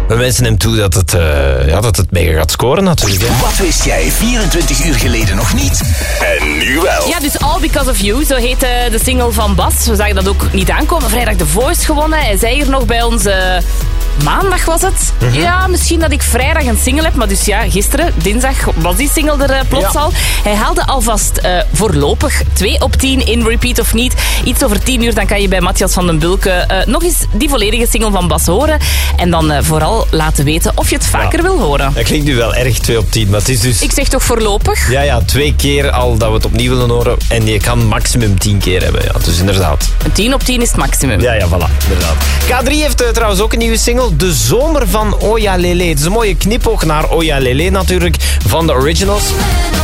We wensen hem toe dat het mega gaat scoren natuurlijk. Hè. Wat wist jij 24 uur geleden nog niet? En nu wel. Ja, dus All Because of You, zo heet de single van Bas. We zagen dat ook niet aankomen. Vrijdag The Voice gewonnen. Hij zei hier nog bij ons... maandag was het. Ja, misschien dat ik vrijdag een single heb. Maar dus ja, gisteren, dinsdag, was die single er plots al. Hij haalde alvast voorlopig 2 op 10 in Repeat of Niet. Iets over 10 uur, dan kan je bij Matthias van den Bulke nog eens die volledige single van Bas horen. En dan vooral laten weten of je het vaker wil horen. Dat klinkt nu wel erg 2 op 10, maar het is dus... Ik zeg toch voorlopig? Ja, 2 keer al dat we het opnieuw willen horen. En je kan maximum 10 keer hebben. Ja, dus inderdaad. 10 op 10 is het maximum. Ja, voilà, inderdaad. K3 heeft trouwens ook een nieuwe single. De Zomer van Oya Lele. Het is een mooie knipoog naar Oya Lele natuurlijk, van de Originals.